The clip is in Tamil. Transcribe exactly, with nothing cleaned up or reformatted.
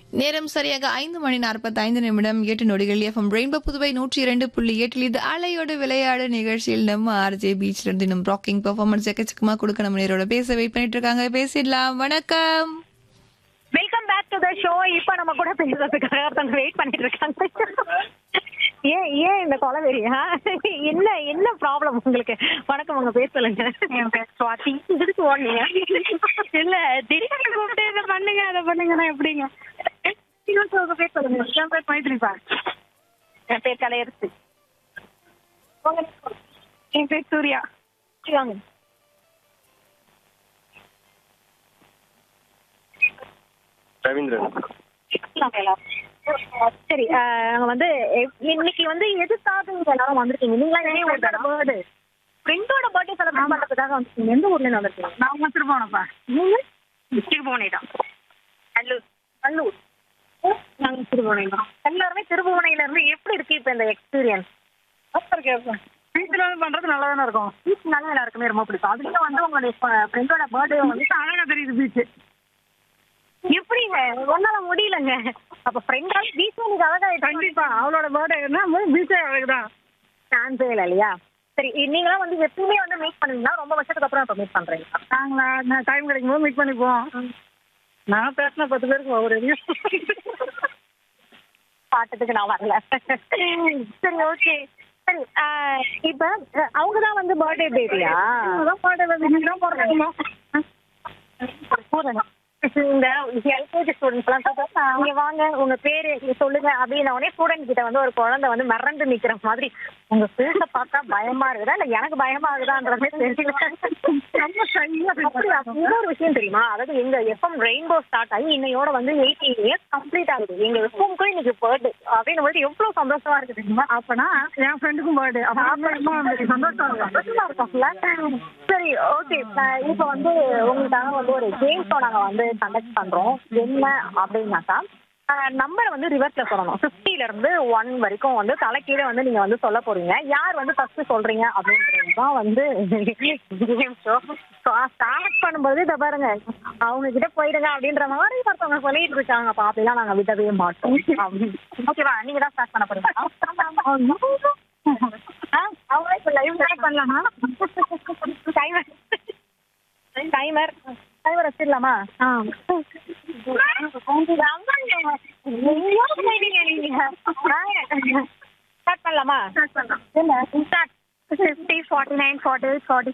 நேரம் சரியாக ஐந்து மணி நாற்பத்தைந்து நிமிடம் எட்டு நொடிகள் எஃப்எம் ரெயின்போ புதுவை நூற்றி இரண்டு புள்ளி எட்டில் இது அலையோட விளையாடு நிகழ்ச்சியில் நம்ம ஆர்ஜே பீச்ல இருந்து இன்னும் ராக்கிங் பெர்ஃபார்மன்ஸ் எக்கச்சக்கமா கொடுக்க நம்ம நேரோட பேச வெயிட் பண்ணிட்டு இருக்காங்க. பேசிடலாம். வணக்கம். Welcome back to the show. இப்ப நம்ம கூட பேசுறதுக்காக ஒருத்தவங்க வெயிட் பண்ணிட்டு இருக்காங்க. ஏன் ஏன் இந்த கொலவெறியா? என்ன என்ன ப்ராப்ளம் உங்களுக்கு? வணக்கம், உங்க பேர் சொல்லுங்க. என் பேர் சுவாதி. இதுக்கு ஓடுனீங்க இல்ல திடீர்னு கூப்பிட்டு இதை பண்ணுங்க அதை பண்ணுங்கன்னா எப்படிங்க? உங்க பேர் சொல்லுங்க. என் பேர் மைத்ரிப்பா. என் பேர் கலையரசு. என் பேர் சூர்யா. வாங்க. ரவீந்திரன். சரி, நாங்க வந்து இன்னைக்கு வந்து எதுக்காக இங்க எல்லாரும் வந்திருக்கீங்க? நீங்களா ஏன் ஒரு பேர்டு ஃப்ரெண்டோட பர்த்டே செலிப்ரேட் பண்றதுக்காக வந்திருக்கீங்க? எந்த ஊர்ல இருந்து வந்திருக்கீங்க? நான் உங்க திருப்போனப்பா. நீங்க திருப்போனை தான். கல்லூர். கல்லூர். நாங்க திருபுவனை தான். எல்லாருமே திருபுவனையில இருந்து எப்படி இருக்கு இப்ப இந்த எக்ஸ்பீரியன்ஸ்? வீட்டுல வந்து பண்றது நல்லா தானே இருக்கும். பீச் நல்லா எல்லாருக்குமே ரொம்ப பிடிக்கும். அதுலயும் வந்து உங்களுடைய ஃப்ரெண்டோட பர்த்டே வந்து அழகா தெரியுது பீச்சு. எப்படிங்க ஒன்னால முடியலங்க? அப்ப ஃப்ரெண்டா பீச் உங்களுக்கு அழகா கண்டிப்பா அவளோட பர்த்டேன்னா பீச்சே அழகுதான். சான்ஸே இல்லை இல்லையா? சரி, நீங்களாம் வந்து எப்பவுமே வந்து மீட் பண்ணுவீங்களா? ரொம்ப வருஷத்துக்கு அப்புறம் இப்ப மீட் பண்றீங்களா? நாங்களா நான் டைம் கிடைக்கும் போது மீட் பண்ணிப்போம். நான் பேசின பத்து பேருக்கு ஒவ்வொரு பாட்டத்துக்கு நான் வரல. சரி, ஓகே. சரி, இப்ப அவங்கதான் வந்து பர்த்டே பேபியா? இந்த எல்கேஜி ஸ்டூடெண்ட்ஸ் எல்லாம் இங்க வாங்க, உங்க பேரு சொல்லுங்க அப்படின்ன உடனே ஸ்டூடெண்ட் கிட்ட வந்து ஒரு குழந்தை வந்து மிரண்டு நிக்கிற மாதிரி உங்க பேச பார்த்தா பயமா இருக்குதா இல்ல எனக்கு பயமா இருக்குதான்றதே தெரியல. இன்னொரு விஷயம் தெரியுமா? அதாவது எங்க எஃப்எம் ரெயின்போ ஸ்டார்ட் ஆகி இன்னையோட வந்து எயிட்டீன் இயர்ஸ் கம்ப்ளீட் ஆகுது. எங்க எஃப்எம்க்கும் இன்னைக்கு பர்த்டே அப்படின்னு போது எவ்வளவு சந்தோஷமா இருக்கு தெரியுமா? அப்பனா என் ஃப்ரெண்டுக்கும் பர்த்டே. சந்தோஷமா இருக்கும்ல. சரி, ஓகே. இப்ப வந்து உங்களுக்காக வந்து ஒரு கேம் ஷோ நாங்க வந்து கண்டக்ட் பண்றோம். என்ன அப்படின்னாக்கா, நம்பர் வந்து ரிவர்ஸ்ல சொல்லணும். பிப்டில இருந்து ஒன் வரைக்கும் வந்து தலைக்கீழே வந்து நீங்க வந்து சொல்ல போறீங்க. யார் வந்து ஃபர்ஸ்ட் சொல்றீங்க அப்படின்றதுதான் வந்து கேம் ஷோ. ஸ்டார்ட் பண்ணும்போது இதை பாருங்க, அவங்க கிட்ட போயிடுங்க அப்படின்ற மாதிரி ஒருத்தவங்க சொல்லிட்டு இருக்காங்க. அப்ப அப்படிலாம் நாங்க விடவே மாட்டோம். ஓகேவா? நீங்க தான் ஸ்டார்ட் பண்ண போறீங்க. அவங்களே இப்ப லைவ் ஸ்டார்ட் பண்ணலாமா? Timer timer timer வச்சிடலாமா? ஸ்டார்ட் பண்ணலாமா? Fifty, forty nine, forty eight, forty